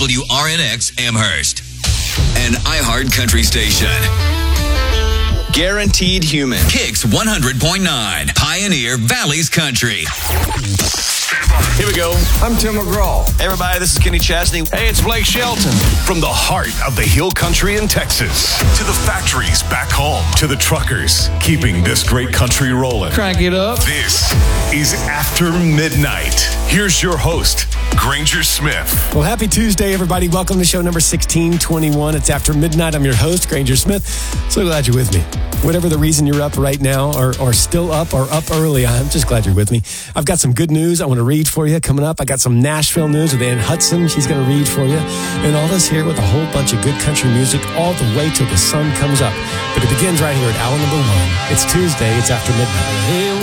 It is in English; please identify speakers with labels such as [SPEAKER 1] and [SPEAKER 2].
[SPEAKER 1] WRNX Amherst. An iHeart country station.
[SPEAKER 2] Guaranteed Human.
[SPEAKER 1] Kicks 100.9. Pioneer Valley's Country.
[SPEAKER 3] Here we go. I'm Tim McGraw.
[SPEAKER 2] Hey everybody, this is Kenny Chesney.
[SPEAKER 3] Hey, it's Blake Shelton.
[SPEAKER 4] From the heart of the Hill Country in Texas to the factories back home to the truckers keeping this great country rolling.
[SPEAKER 3] Crank it up.
[SPEAKER 4] This is After Midnight. Here's your host, Granger Smith.
[SPEAKER 5] Well, happy Tuesday, everybody. Welcome to show number 1621. It's After Midnight. I'm your host, Granger Smith. So glad you're with me. Whatever the reason you're up right now or still up or up early, I'm just glad you're with me. I've got some good news I want to read for you coming up. I got some Nashville news with Ann Hudson. She's going to read for you. And all this here with a whole bunch of good country music all the way till the sun comes up. But it begins right here at hour number 1. It's Tuesday. It's After Midnight.